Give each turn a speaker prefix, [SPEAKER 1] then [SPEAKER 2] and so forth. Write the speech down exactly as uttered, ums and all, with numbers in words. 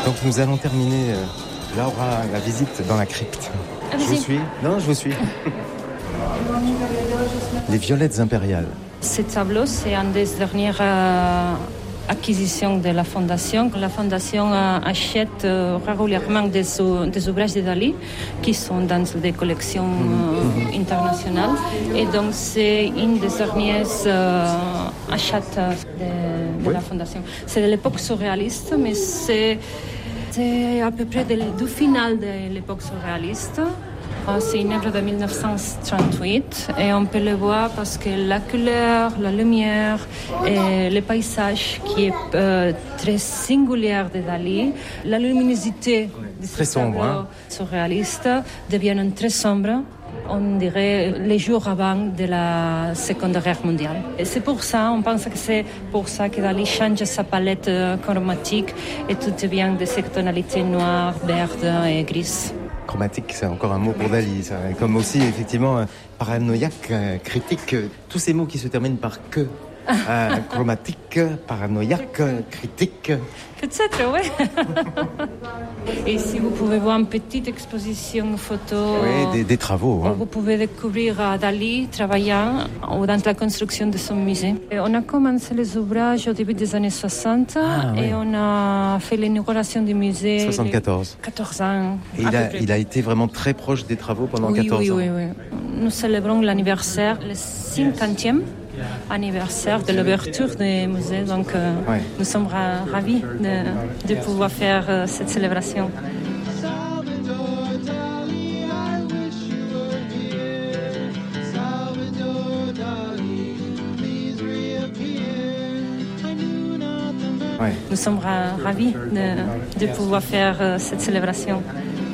[SPEAKER 1] Donc nous allons terminer, euh, Laura, la visite dans la crypte.
[SPEAKER 2] Ah,
[SPEAKER 1] je vous suis. Non, je vous suis. Les violettes impériales.
[SPEAKER 2] Ce tableau, c'est une des dernières euh, acquisitions de la Fondation. La Fondation euh, achète euh, régulièrement des, des ouvrages de Dali qui sont dans des collections euh, internationales. Et donc, c'est une des dernières euh, achats de, de oui. la Fondation. C'est de l'époque surréaliste, mais c'est, c'est à peu près de, du final de l'époque surréaliste. C'est une œuvre de dix-neuf cent trente-huit et on peut le voir parce que la couleur, la lumière et le paysage qui est euh, très singulier de Dali, la luminosité de ce tableau hein. surréaliste devient très sombre. On dirait les jours avant de la Seconde Guerre mondiale. Et c'est pour ça, on pense que c'est pour ça que Dali change sa palette chromatique et tout devient de ces tonalités noires, vertes et grises.
[SPEAKER 1] Chromatique, c'est encore un mot pour Dali, ça. Comme aussi effectivement paranoïaque, euh, critique, euh, tous ces mots qui se terminent par que. Euh, chromatique, paranoïaque, critique.
[SPEAKER 2] Peut-être, oui. Et ici, vous pouvez voir une petite exposition photo.
[SPEAKER 1] Oui, des, des travaux. Hein.
[SPEAKER 2] Vous pouvez découvrir Dali travaillant dans la construction de son musée. Et on a commencé les ouvrages au début des années soixante ah, et oui. on a fait l'inauguration du musée.
[SPEAKER 1] soixante-quatorze.
[SPEAKER 2] quatorze ans.
[SPEAKER 1] Et il a, il a été vraiment très proche des travaux pendant
[SPEAKER 2] oui,
[SPEAKER 1] quatorze
[SPEAKER 2] oui,
[SPEAKER 1] ans.
[SPEAKER 2] Oui, oui, oui. Nous célébrons l'anniversaire, le cinquantième anniversaire de l'ouverture du musée. Donc, euh, ouais. nous sommes ra- ravis de, de pouvoir faire euh, cette célébration. Ouais. Nous sommes ra- ravis de, de pouvoir faire euh, cette célébration.